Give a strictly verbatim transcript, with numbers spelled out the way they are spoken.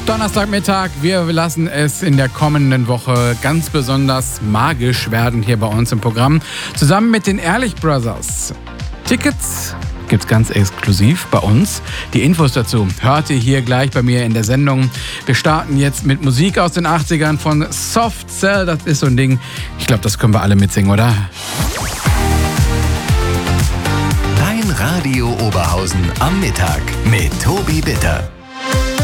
Donnerstagmittag. Wir lassen es in der kommenden Woche ganz besonders magisch werden hier bei uns im Programm. Zusammen mit den Ehrlich Brothers. Tickets gibt's ganz exklusiv bei uns. Die Infos dazu hört ihr hier gleich bei mir in der Sendung. Wir starten jetzt mit Musik aus den achtzigern von Soft Cell. Das ist so ein Ding. Ich glaube, das können wir alle mitsingen, oder? Dein Radio Oberhausen am Mittag mit Tobi Bitter.